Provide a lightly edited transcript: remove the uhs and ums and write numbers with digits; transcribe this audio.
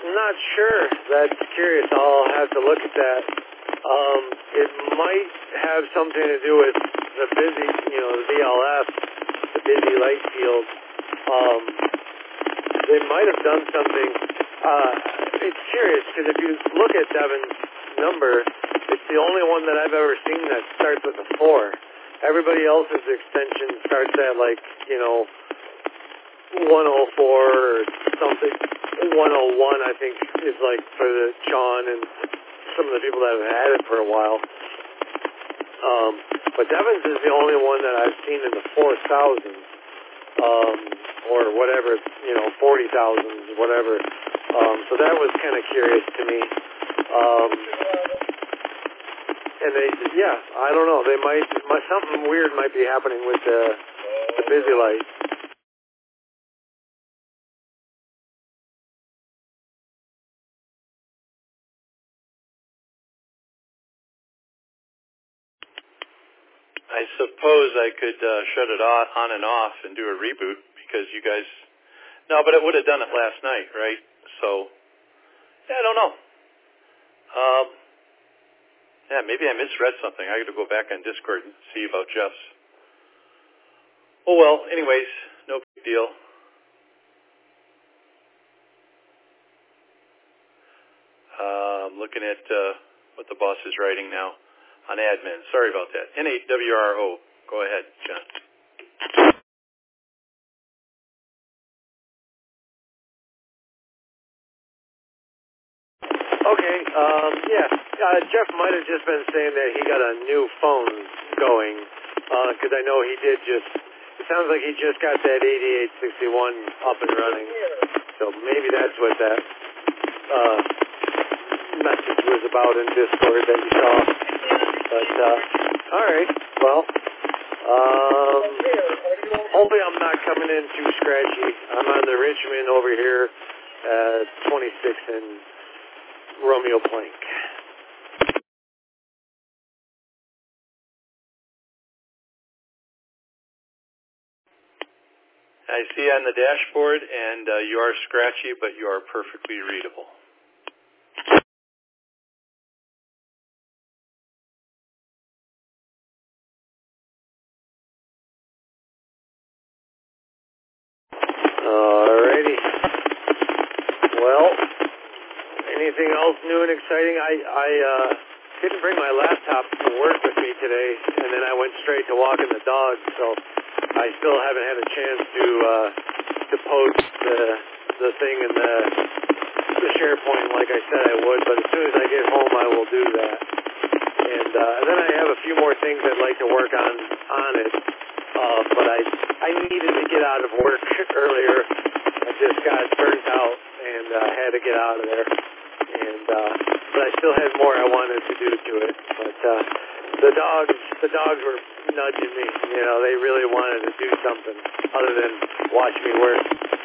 not sure. That's curious. I'll have to look at that. It might have something to do with the busy, the VLF, the busy light field. They might have done something. It's curious because if you look at Devin's number, it's the only one that I've ever seen that starts with a 4. Everybody else's extension starts at 104 or something. 101, I think, is for the Sean and some of the people that have had it for a while. But Devin's is the only one that I've seen in the 4,000s, or whatever, 40,000s, whatever. So that was kind of curious to me. And I don't know. They something weird might be happening with the busy light. I suppose I could shut it on and off and do a reboot because you guys... No, but it would have done it last night, right? So, I don't know. Maybe I misread something. I got to go back on Discord and see about Jeff's. Oh, well, anyways, no big deal. I'm looking at what the boss is writing now on admin. Sorry about that. NAWRO. Go ahead, John. Okay, Jeff might have just been saying that he got a new phone going, because I know he did it sounds like he just got that 8861 up and running, so maybe that's what that message was about in Discord that you saw. But, alright, well, hopefully I'm not coming in too scratchy. I'm on the Richmond over here at 26 and Romeo Plank. I see on the dashboard, and you are scratchy, but you are perfectly readable. Alrighty. Well, anything else new and exciting? I didn't bring my laptop to work with me today, and then I went straight to walking the dog, so I still haven't had a chance to post the thing in the SharePoint like I said I would, but as soon as I get home I will do that. And then I have a few more things I'd like to work on it, but I needed to get out of work earlier. I just got burnt out and had to get out of there. And but I still had more I wanted to do to it. But the dogs were nudging me. They really wanted to do something other than watch me work.